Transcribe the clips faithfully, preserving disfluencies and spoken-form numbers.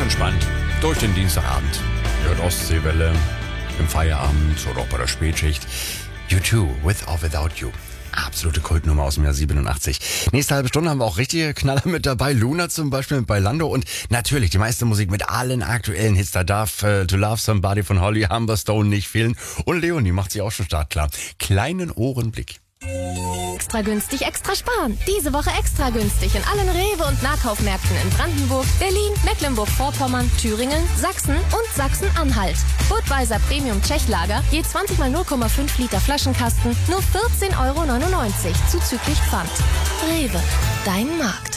entspannt durch den Dienstagabend. Ihr hört Ostseewelle im Feierabend oder auch bei der Spätschicht. U zwei, With or Without You. Absolute Kultnummer aus dem Jahr siebenundachtzig. Nächste halbe Stunde haben wir auch richtige Knaller mit dabei. Luna zum Beispiel mit Bailando und natürlich die meiste Musik mit allen aktuellen Hits. Da darf äh, To Love Somebody von Holly Humberstone nicht fehlen. Und Leonie macht sich auch schon startklar. Kleinen Ohrenblick. Extra günstig, extra sparen. Diese Woche extra günstig in allen Rewe- und Nahkaufmärkten in Brandenburg, Berlin, Mecklenburg-Vorpommern, Thüringen, Sachsen und Sachsen-Anhalt. Budweiser Premium Tschechlager, je zwanzig mal null Komma fünf Liter Flaschenkasten, nur vierzehn Euro neunundneunzig, zuzüglich Pfand. Rewe, dein Markt.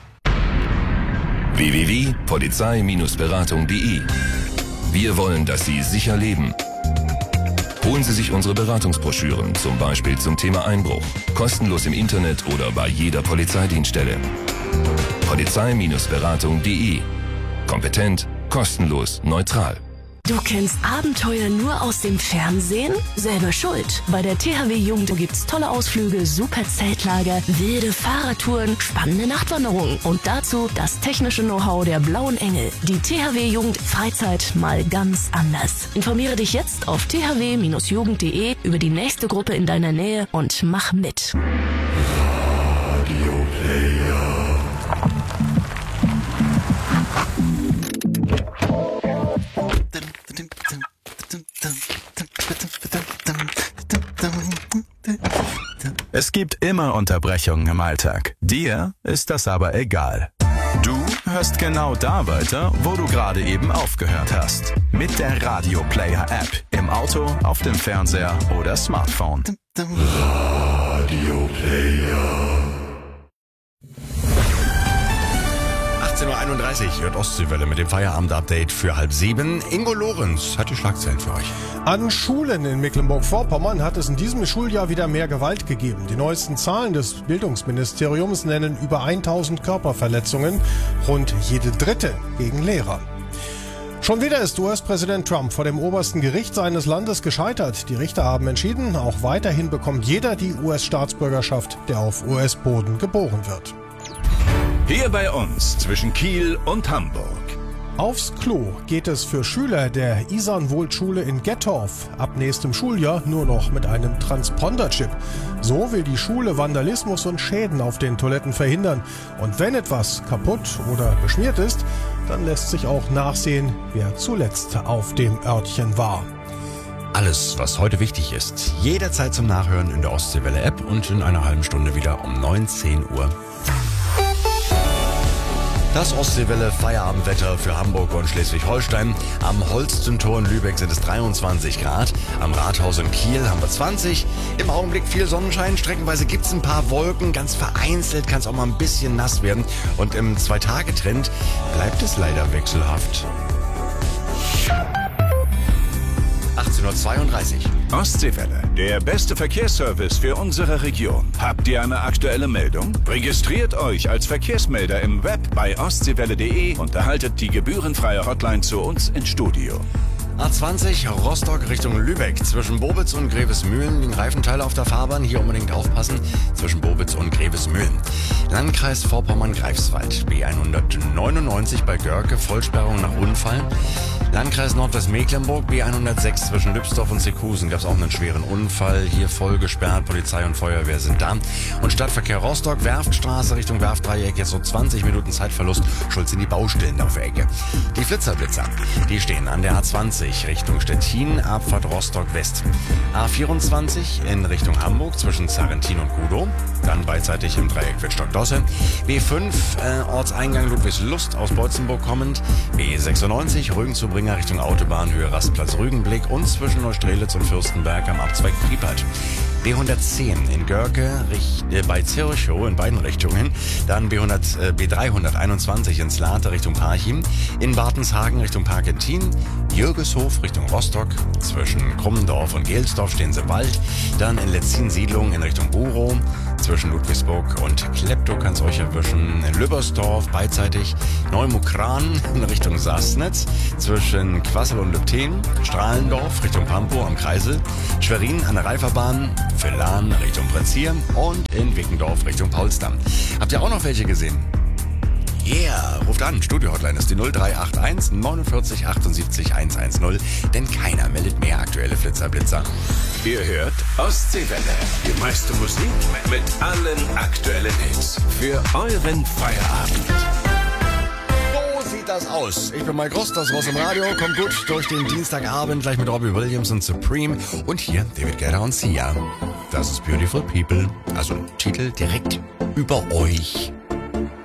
w w w punkt polizei Beratung punkt de. Wir wollen, dass Sie sicher leben. Holen Sie sich unsere Beratungsbroschüren, zum Beispiel zum Thema Einbruch. Kostenlos im Internet oder bei jeder Polizeidienststelle. Polizei Beratung punkt de. Kompetent, kostenlos, neutral. Du kennst Abenteuer nur aus dem Fernsehen? Selber schuld. Bei der T H W Jugend gibt's tolle Ausflüge, super Zeltlager, wilde Fahrradtouren, spannende Nachtwanderungen und dazu das technische Know-how der Blauen Engel. Die T H W Jugend Freizeit mal ganz anders. Informiere dich jetzt auf t h w Bindestrich jugend punkt de über die nächste Gruppe in deiner Nähe und mach mit. Radio Player. Es gibt immer Unterbrechungen im Alltag. Dir ist das aber egal. Du hörst genau da weiter, wo du gerade eben aufgehört hast. Mit der Radio Player App. Im Auto, auf dem Fernseher oder Smartphone. Radio Player. achtzehn Uhr einunddreißig, hört Ostseewelle mit dem Feierabend-Update für halb sieben. Ingo Lorenz hat die Schlagzeilen für euch. An Schulen in Mecklenburg-Vorpommern hat es in diesem Schuljahr wieder mehr Gewalt gegeben. Die neuesten Zahlen des Bildungsministeriums nennen über tausend Körperverletzungen, rund jede dritte gegen Lehrer. Schon wieder ist U S-Präsident Trump vor dem obersten Gericht seines Landes gescheitert. Die Richter haben entschieden, auch weiterhin bekommt jeder die U S-Staatsbürgerschaft, der auf U S-Boden geboren wird. Hier bei uns zwischen Kiel und Hamburg. Aufs Klo geht es für Schüler der Isanwold-Schule in Gettorf ab nächstem Schuljahr nur noch mit einem Transponder-Chip. So will die Schule Vandalismus und Schäden auf den Toiletten verhindern. Und wenn etwas kaputt oder beschmiert ist, dann lässt sich auch nachsehen, wer zuletzt auf dem Örtchen war. Alles, was heute wichtig ist, jederzeit zum Nachhören in der Ostseewelle-App und in einer halben Stunde wieder um neunzehn Uhr. Das Ostseewelle Feierabendwetter für Hamburg und Schleswig-Holstein. Am Holstentor in Lübeck sind es dreiundzwanzig Grad. Am Rathaus in Kiel haben wir zwanzig. Im Augenblick viel Sonnenschein. Streckenweise gibt es ein paar Wolken. Ganz vereinzelt kann es auch mal ein bisschen nass werden. Und im Zwei-Tage-Trend bleibt es leider wechselhaft. achtzehn Uhr zweiunddreißig. Ostseewelle, der beste Verkehrsservice für unsere Region. Habt ihr eine aktuelle Meldung? Registriert euch als Verkehrsmelder im Web bei ostseewelle punkt de und erhaltet die gebührenfreie Hotline zu uns ins Studio. A zwanzig Rostock Richtung Lübeck. Zwischen Bobitz und Grevesmühlen liegen Reifenteile auf der Fahrbahn. Hier unbedingt aufpassen. Zwischen Bobitz und Grevesmühlen. Landkreis Vorpommern-Greifswald. B hundertneunundneunzig bei Görke. Vollsperrung nach Unfall. Landkreis Nordwestmecklenburg. B hundertsechs zwischen Lübsdorf und Seekusen. Gab es auch einen schweren Unfall. Hier voll gesperrt. Polizei und Feuerwehr sind da. Und Stadtverkehr Rostock. Werftstraße Richtung Werftdreieck. Jetzt so zwanzig Minuten Zeitverlust. Schuld sind die Baustellen auf der Ecke. Die Flitzerblitzer. Die stehen an der A zwanzig. Richtung Stettin, Abfahrt Rostock West. A vierundzwanzig in Richtung Hamburg zwischen Zarrentin und Kudow. Dann beidseitig im Dreieck Wittstock-Dosse. B fünf, äh, Ortseingang Ludwigslust aus Beutzenburg kommend. B sechsundneunzig, Rügen-zu-Bringer Richtung Autobahn, Höhe Rastplatz Rügenblick und zwischen Neustrelitz und Fürstenberg am Abzweig Priepert. B hundertzehn in Görke richt, äh, bei Zirchow in beiden Richtungen. Dann B hundert, äh, B dreihunderteinundzwanzig in Slate Richtung Parchim. In Bartenshagen Richtung Parkentin. Jürgeshof Richtung Rostock. Zwischen Krummendorf und Gelsdorf stehen sie im Wald. Dann in Letzin-Siedlung in Richtung Burow. Zwischen Ludwigsburg und Klepto kann es euch erwischen. In Lübbersdorf beidseitig. Neumukran in Richtung Sassnitz. Zwischen Quassel und Lübten. Strahlendorf Richtung Pampo am Kreisel. Schwerin an der Reiferbahn. Villan Richtung Prinzier. Und in Wickendorf Richtung Paulsdamm. Habt ihr auch noch welche gesehen? Yeah, ruft ruft an. Studio-Hotline ist die null drei acht eins neunundvierzig achtundsiebzig hundertzehn, denn keiner meldet mehr aktuelle Flitzer-Blitzer. Ihr hört Ostseewelle. Die meiste Musik mit allen aktuellen Hits. Für euren Feierabend. So sieht das aus. Ich bin Mike Rost, das Ross im Radio. Kommt gut durch den Dienstagabend, gleich mit Robbie Williams und Supreme. Und hier David Guetta und Sia. Das ist Beautiful People. Also Titel direkt über euch.